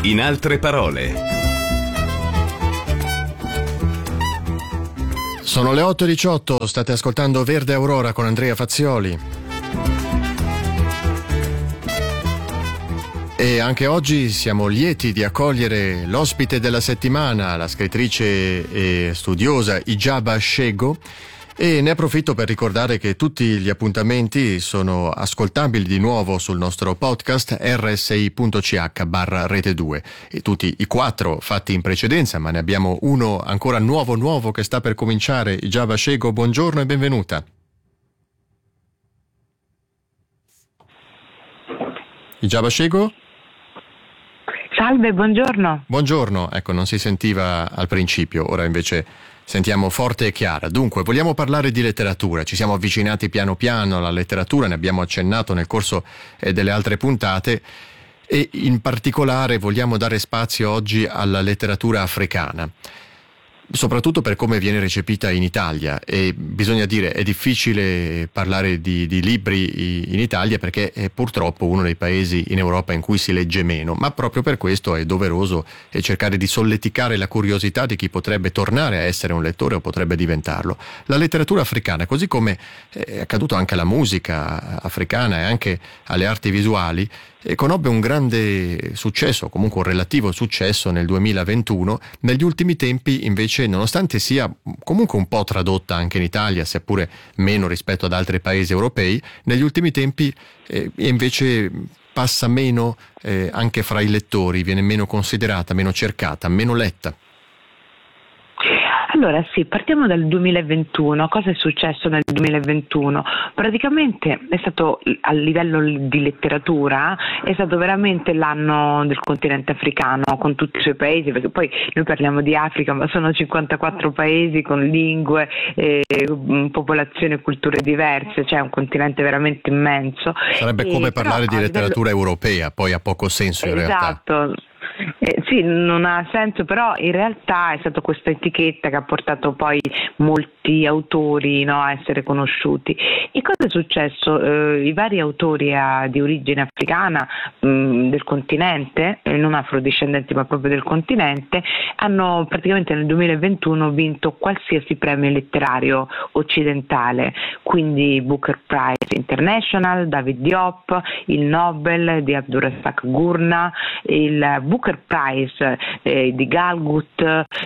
In altre parole. Sono le 8:18, state ascoltando Verde Aurora con Andrea Fazioli. E anche oggi siamo lieti di accogliere l'ospite della settimana, la scrittrice e studiosa Hijaba Shego, e ne approfitto per ricordare che tutti gli appuntamenti sono ascoltabili di nuovo sul nostro podcast rsi.ch/Rete2, e tutti i 4 fatti in precedenza, ma ne abbiamo uno ancora nuovo che sta per cominciare. Hijaba Shego, buongiorno e benvenuta. Hijaba Shego? Salve, buongiorno. Buongiorno, ecco, non si sentiva al principio, ora invece sentiamo forte e chiara. Dunque, vogliamo parlare di letteratura. Ci siamo avvicinati piano piano alla letteratura, ne abbiamo accennato nel corso delle altre puntate, e in particolare vogliamo dare spazio oggi alla letteratura africana, soprattutto per come viene recepita in Italia. E bisogna dire, è difficile parlare di libri in Italia perché è purtroppo uno dei paesi in Europa in cui si legge meno, ma proprio per questo è doveroso cercare di solleticare la curiosità di chi potrebbe tornare a essere un lettore o potrebbe diventarlo. La letteratura africana, così come è accaduto anche alla musica africana e anche alle arti visuali, conobbe un grande successo, comunque un relativo successo nel 2021. Negli ultimi tempi invece, nonostante sia comunque un po' tradotta anche in Italia, seppure meno rispetto ad altri paesi europei, negli ultimi tempi invece passa meno anche fra i lettori, viene meno considerata, meno cercata, meno letta. Allora sì, partiamo dal 2021. Cosa è successo nel 2021? Praticamente è stato, a livello di letteratura, è stato veramente l'anno del continente africano, con tutti i suoi paesi, perché poi noi parliamo di Africa, ma sono 54 paesi con lingue, popolazioni e culture diverse, cioè un continente veramente immenso. Sarebbe come parlare di letteratura europea, poi ha poco senso in realtà. Esatto. Sì, non ha senso, però in realtà è stata questa etichetta che ha portato poi molti autori, no, a essere conosciuti. E cosa è successo? I vari autori di origine africana del continente, non afrodiscendenti ma proprio del continente, hanno praticamente nel 2021 vinto qualsiasi premio letterario occidentale, quindi Booker Prize International, David Diop, il Nobel di Abdurrazak Gurna, il Booker Prize di Galgut,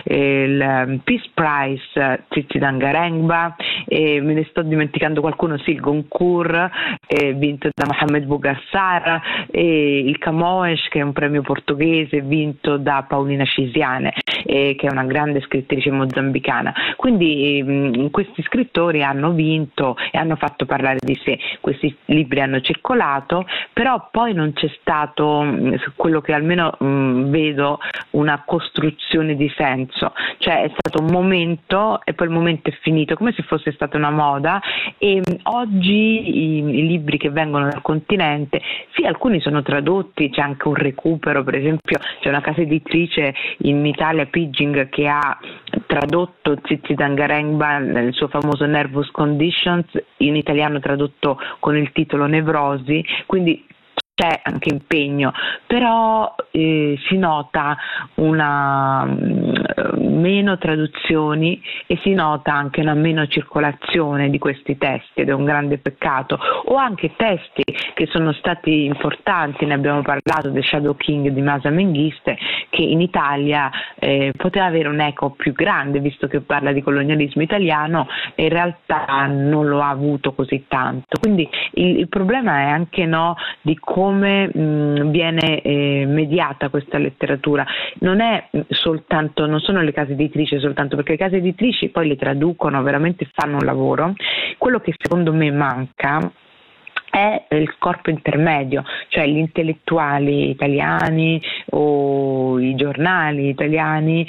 il Peace Prize Tsitsi Dangarembga, me ne sto dimenticando qualcuno, sì, il Goncourt vinto da Mohamed Bougassar, il Camões, che è un premio portoghese vinto da Paulina Cisiane, che è una grande scrittrice mozambicana. Quindi questi scrittori hanno vinto e hanno fatto parlare di sé, questi libri hanno circolato, però poi non c'è stato quello che almeno vedo, una costruzione di senso, cioè è stato un momento e poi il momento è finito, come se fosse stata una moda. E oggi i libri che vengono dal continente, sì, alcuni sono tradotti, c'è anche un recupero, per esempio c'è una casa editrice in Italia, Pidging, che ha tradotto Tsitsi Dangarembga nel suo famoso Nervous Conditions, in italiano tradotto con il titolo Nevrosi, quindi c'è anche impegno, però si nota una meno traduzioni e si nota anche una meno circolazione di questi testi, ed è un grande peccato. O anche testi che sono stati importanti, ne abbiamo parlato, The Shadow King di Masa Menghiste, che in Italia poteva avere un'eco più grande, visto che parla di colonialismo italiano, e in realtà non lo ha avuto così tanto. Quindi il problema è anche di come viene mediata questa letteratura. Non sono le case editrici soltanto, perché le case editrici poi le traducono, veramente fanno un lavoro. Quello che secondo me manca è il corpo intermedio, cioè gli intellettuali italiani o i giornali italiani.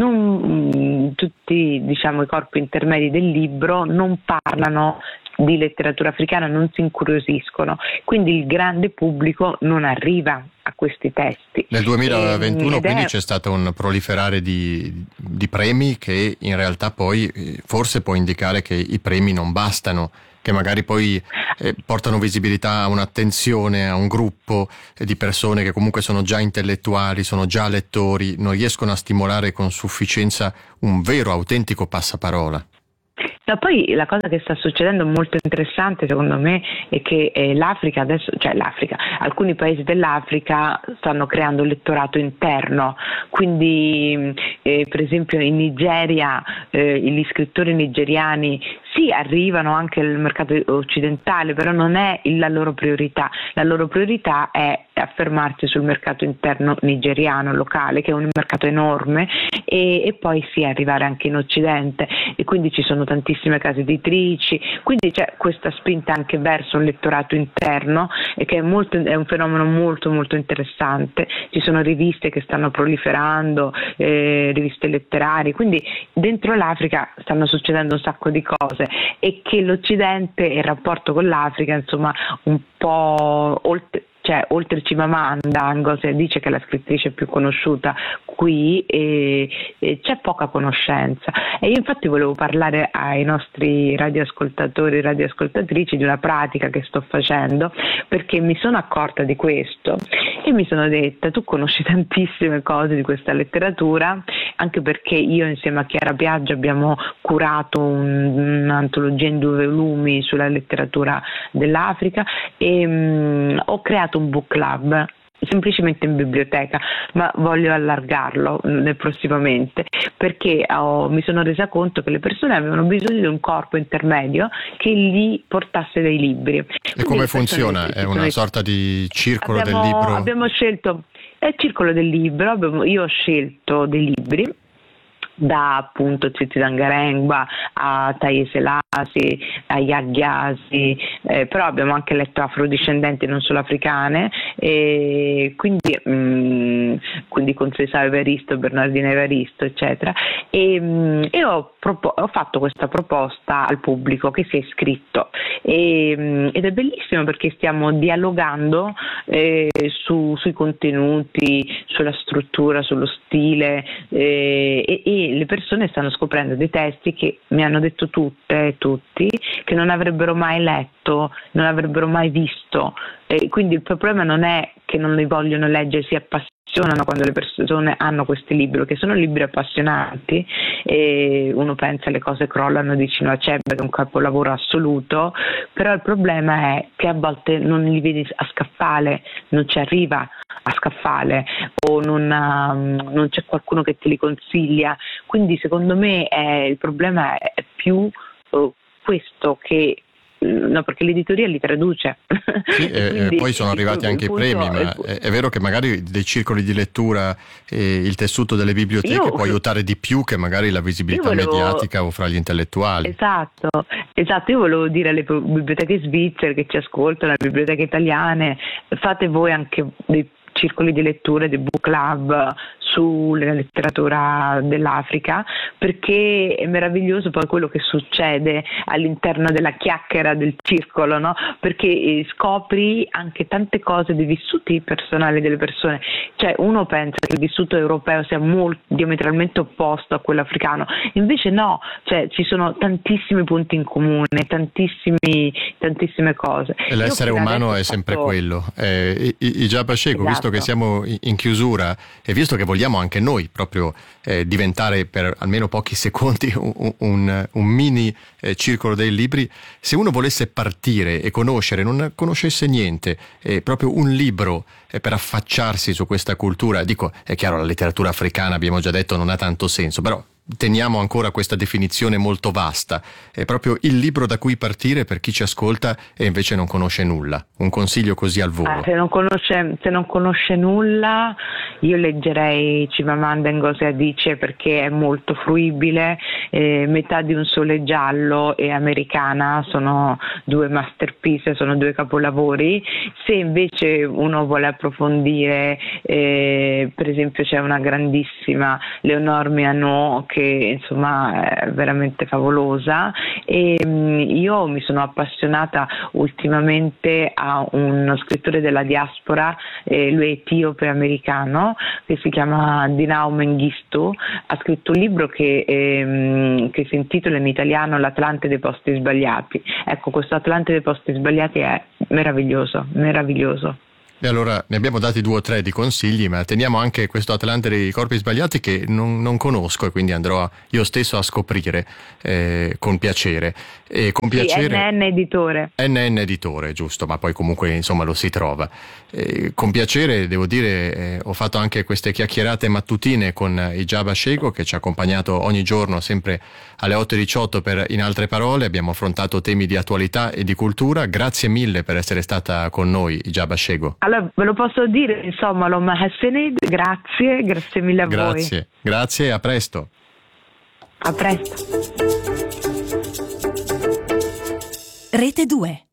Non tutti, i corpi intermedi del libro non parlano di letteratura africana, non si incuriosiscono, quindi il grande pubblico non arriva a questi testi. Nel 2021 quindi c'è stato un proliferare di premi che in realtà poi forse può indicare che i premi non bastano, che magari poi portano visibilità a un'attenzione, a un gruppo di persone che comunque sono già intellettuali, sono già lettori, non riescono a stimolare con sufficienza un vero, autentico passaparola. No, poi la cosa che sta succedendo molto interessante secondo me è che l'Africa adesso, alcuni paesi dell'Africa stanno creando un lettorato interno, quindi per esempio in Nigeria gli scrittori nigeriani sì, arrivano anche al mercato occidentale, però non è la loro priorità. La loro priorità è affermarsi sul mercato interno nigeriano, locale, che è un mercato enorme, e poi sì, arrivare anche in Occidente. E quindi ci sono tantissime case editrici, quindi c'è questa spinta anche verso un lettorato interno, e che è un fenomeno molto molto interessante. Ci sono riviste che stanno proliferando, riviste letterarie, quindi dentro l'Africa stanno succedendo un sacco di cose, e che l'Occidente e il rapporto con l'Africa, insomma, un po' oltre Chimamanda Ngozi Adichie, che è la scrittrice più conosciuta qui, c'è poca conoscenza. E io infatti volevo parlare ai nostri radioascoltatori e radioascoltatrici di una pratica che sto facendo, perché mi sono accorta di questo e mi sono detta: tu conosci tantissime cose di questa letteratura, anche perché io insieme a Chiara Piaggio abbiamo curato un'antologia in 2 volumi sulla letteratura dell'Africa, e ho creato un book club semplicemente in biblioteca, ma voglio allargarlo prossimamente, perché mi sono resa conto che le persone avevano bisogno di un corpo intermedio che gli portasse dei libri. E come funziona? È una sorta di circolo del libro? Abbiamo scelto il circolo del libro, io ho scelto dei libri da appunto Tsitsi Dangarembga a Haile Selassie, a Yagyasi, però abbiamo anche letto afrodiscendenti, non solo africane, e quindi con Cesare Evaristo, Bernardino Evaristo, eccetera, e ho fatto questa proposta al pubblico che si è iscritto, ed è bellissimo perché stiamo dialogando sui contenuti, sulla struttura, sullo stile, e le persone stanno scoprendo dei testi che mi hanno detto tutte e tutti che non avrebbero mai letto, non avrebbero mai visto. Quindi il problema non è che non li vogliono leggere, si appassionano quando le persone hanno questi libri, che sono libri appassionanti, e uno pensa le cose crollano di Chinua Achebe, che è un capolavoro assoluto, però il problema è che a volte non li vedi a scaffale, non ci arriva a scaffale, o non c'è qualcuno che te li consiglia. Quindi secondo me il problema è più questo, che no, perché l'editoria li traduce. Sì, e poi sono arrivati anche i premi, ma è vero che magari dei circoli di lettura e il tessuto delle biblioteche può aiutare di più che magari la visibilità mediatica o fra gli intellettuali. Esatto, io volevo dire alle biblioteche svizzere che ci ascoltano, alle biblioteche italiane: fate voi anche dei circoli di lettura, dei book club sulla letteratura dell'Africa, perché è meraviglioso poi quello che succede all'interno della chiacchiera del circolo, no? Perché scopri anche tante cose dei vissuti personali delle persone. Cioè, uno pensa che il vissuto europeo sia diametralmente opposto a quello africano, invece no, cioè ci sono tantissimi punti in comune, tantissime cose. E l'essere umano è sempre quello. Ijab Ashego, esatto. Visto che siamo in chiusura e visto che vogliamo anche noi proprio diventare per almeno pochi secondi un mini circolo dei libri, se uno volesse partire e non conoscesse niente, proprio un libro per affacciarsi su questa cultura, dico, è chiaro, la letteratura africana, abbiamo già detto, non ha tanto senso, però teniamo ancora questa definizione molto vasta, è proprio il libro da cui partire per chi ci ascolta e invece non conosce nulla. Un consiglio così al volo. Se non conosce nulla, io leggerei Chimamanda Ngozi Adichie, perché è molto fruibile. Metà di un sole giallo e Americana sono 2 masterpiece, sono 2 capolavori. Se invece uno vuole approfondire, per esempio c'è una grandissima Léonore Miano che insomma è veramente favolosa, e io mi sono appassionata ultimamente a uno scrittore della diaspora, lui è etiope americano, italiano che si chiama Dinao Mengistu, ha scritto un libro che si intitola in italiano L'Atlante dei posti sbagliati. Ecco, questo Atlante dei posti sbagliati è meraviglioso. E allora ne abbiamo dati 2 o 3 di consigli, ma teniamo anche questo Atlante dei corpi sbagliati che non conosco, e quindi andrò io stesso a scoprire con piacere. E con piacere NN Editore. NN Editore, giusto, ma poi comunque insomma lo si trova. Con piacere, devo dire, ho fatto anche queste chiacchierate mattutine con Hijab Ashego, che ci ha accompagnato ogni giorno sempre alle 8:18 per In Altre Parole. Abbiamo affrontato temi di attualità e di cultura. Grazie mille per essere stata con noi, Hijab Ashego. Allora, ve lo posso dire, insomma, grazie mille a voi. Grazie e a presto. A presto. Rete 2.